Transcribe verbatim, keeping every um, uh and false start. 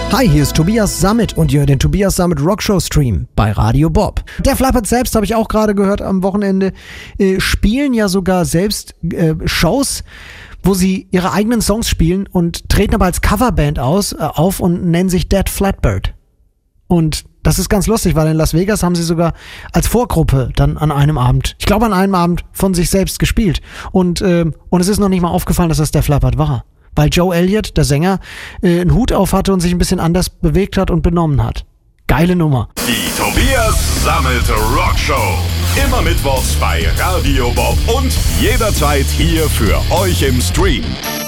Hi, hier ist Tobias Sammet und ihr hört den Tobias Sammet Rockshow Stream bei Radio Bob. Def Leppard selbst, habe ich auch gerade gehört am Wochenende, äh, spielen ja sogar selbst äh, Shows, wo sie ihre eigenen Songs spielen und treten aber als Coverband aus, äh, auf und nennen sich Dead Flatbird. Und das ist ganz lustig, weil in Las Vegas haben sie sogar als Vorgruppe dann an einem Abend, ich glaube an einem Abend, von sich selbst gespielt. Und, äh, und es ist noch nicht mal aufgefallen, dass das Def Leppard war. Weil Joe Elliott, der Sänger, äh, einen Hut auf hatte und sich ein bisschen anders bewegt hat und benommen hat. Geile Nummer. Die Tobias Sammet Rockshow. Immer mittwochs bei Radio Bob und jederzeit hier für euch im Stream.